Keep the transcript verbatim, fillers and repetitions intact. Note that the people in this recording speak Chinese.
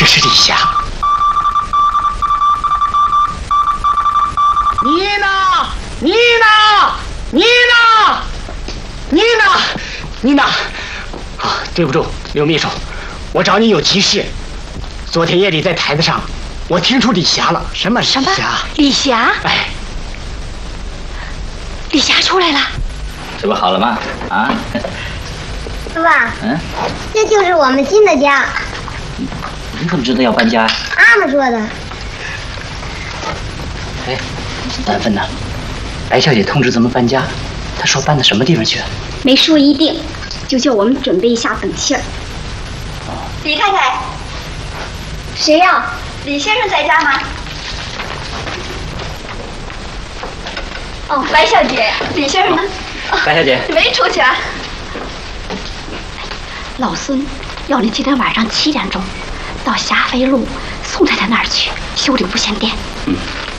是李霞。妮娜，妮娜，妮娜，妮娜，妮娜！啊，对不住，刘秘书，我找你有急事。昨天夜里在台子上，我听出李霞了。什么什么？ 霞？ 李霞？ 哎， 李霞出来了。 这不好了吗？啊？ 爸爸， 嗯， 这就是我们新的家。 你怎么知道要搬家？ 妈妈说的。 哎，丹芬呢？白小姐通知咱们搬家，她说搬到什么地方去？ 没说一定，就叫我们准备一下等信儿。 李太太， 谁呀？ 李先生在家吗？哦，白小姐，李先生呢？ 白小姐， 没出去啊。 老孙要你今天晚上七点钟到霞飞路宋太太那儿去修理无线电。 嗯，